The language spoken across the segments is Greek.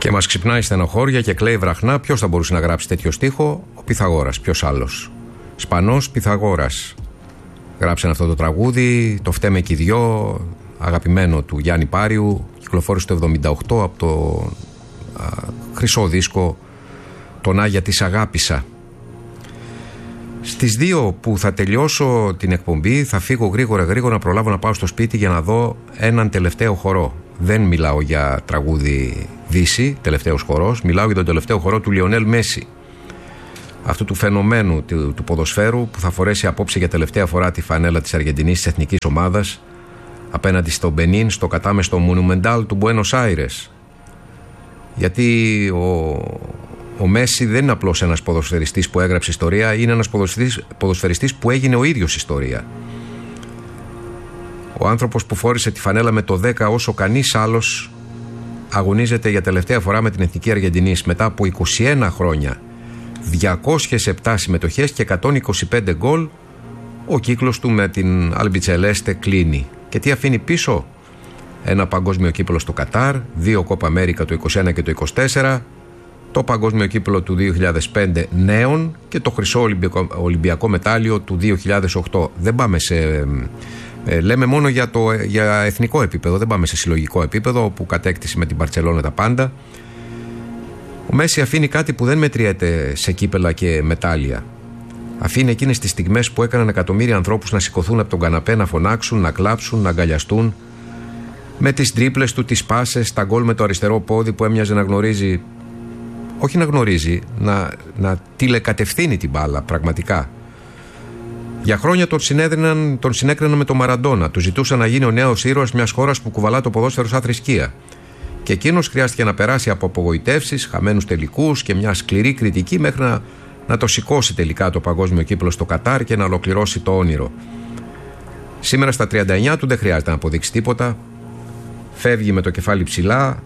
Και μας ξυπνάει στενοχώρια και κλαίει βραχνά. Ποιος θα μπορούσε να γράψει τέτοιο στίχο? Ο Πυθαγόρας. Ποιος άλλος? Σπανός Πυθαγόρας. Γράψαν αυτό το τραγούδι. Το φταίμε και οι δυο. Αγαπημένο του Γιάννη Πάριου. Κυκλοφόρησε το 1978 από το χρυσό δίσκο «Τον Άγια της Αγάπησα». Στις 2 που θα τελειώσω την εκπομπή θα φύγω γρήγορα να προλάβω να πάω στο σπίτι για να δω έναν τελευταίο χορό. Δεν μιλάω για τραγούδι Δύση, τελευταίος χορός, μιλάω για τον τελευταίο χορό του Λιονέλ Μέση, αυτού του φαινομένου του ποδοσφαίρου, που θα φορέσει απόψε για τελευταία φορά τη φανέλα της Αργεντινής, της εθνικής ομάδας, απέναντι στο Μπενίν, στο κατάμεστο Monumental του Μπουένος Άιρες. Γιατί ο Μέση δεν είναι απλώς ένας ποδοσφαιριστής που έγραψε ιστορία, είναι ένας ποδοσφαιριστής που έγινε ο ίδιος ιστορία. Ο άνθρωπος που φόρησε τη φανέλα με το 10 όσο κανείς άλλος αγωνίζεται για τελευταία φορά με την εθνική Αργεντινής μετά από 21 χρόνια, 207 συμμετοχές και 125 γκολ. Ο κύκλος του με την Αλμπιτσελέστε κλείνει. Και τι αφήνει πίσω? Ένα παγκόσμιο κύπελλο στο Κατάρ, 2 Κόπα Αμέρικα το 21 και το 24, το παγκόσμιο κύπελλο του 2005 νέων και το χρυσό Ολυμπιακό μετάλλιο του 2008. Δεν πάμε λέμε μόνο για εθνικό επίπεδο, δεν πάμε σε συλλογικό επίπεδο, όπου κατέκτησε με την Μπαρτσελόνα τα πάντα. Ο Μέση αφήνει κάτι που δεν μετριέται σε κύπελλα και μετάλλια. Αφήνει εκείνες τις στιγμές που έκαναν εκατομμύρια ανθρώπους να σηκωθούν από τον καναπέ, να φωνάξουν, να κλάψουν, να αγκαλιαστούν, με τις τρίπλες του, τις πάσες, τα γκολ με το αριστερό πόδι που έμοιαζε να γνωρίζει, όχι να γνωρίζει, να τηλεκατευθύνει την μπάλα πραγματικά. Για χρόνια τον συνέκριναν με τον Μαραντόνα. Του ζητούσαν να γίνει ο νέος ήρωας μιας χώρας που κουβαλά το ποδόσφαιρο σαν θρησκεία. Και εκείνος χρειάστηκε να περάσει από απογοητεύσεις, χαμένους τελικούς και μια σκληρή κριτική μέχρι να το σηκώσει τελικά το παγκόσμιο κύπελλο στο Κατάρ και να ολοκληρώσει το όνειρο. Σήμερα στα 39 του δεν χρειάζεται να αποδείξει τίποτα. Φεύγει με το κεφάλι ψηλά.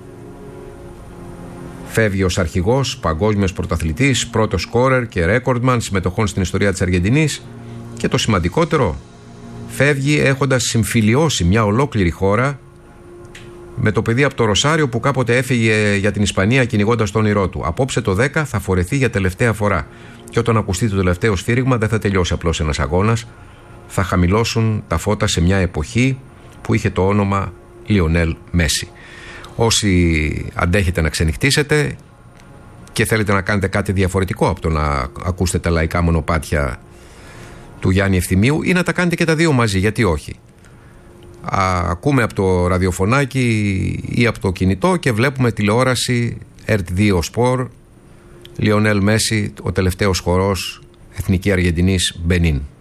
Φεύγει ως αρχηγός, παγκόσμιος πρωταθλητής, πρώτος σκόρερ και ρέκορντμαν συμμετοχών στην ιστορία της Αργεντινής. Και το σημαντικότερο, φεύγει έχοντας συμφιλιώσει μια ολόκληρη χώρα με το παιδί από το Ροσάριο που κάποτε έφυγε για την Ισπανία κυνηγώντας το όνειρό του. Απόψε το 10 θα φορεθεί για τελευταία φορά. Και όταν ακουστεί το τελευταίο σφύριγμα, δεν θα τελειώσει απλώς ένας αγώνας. Θα χαμηλώσουν τα φώτα σε μια εποχή που είχε το όνομα Λιονέλ Μέση. Όσοι αντέχετε να ξενυχτήσετε και θέλετε να κάνετε κάτι διαφορετικό από το να ακούσετε τα λαϊκά μονοπάτια του Γιάννη Ευθυμίου, ή να τα κάνετε και τα δύο μαζί, γιατί όχι. Ακούμε από το ραδιοφωνάκι ή από το κινητό και βλέπουμε τηλεόραση RT2 Sport, Λιονέλ Μέση, ο τελευταίος χορός, εθνική Αργεντινής, Μπενίν.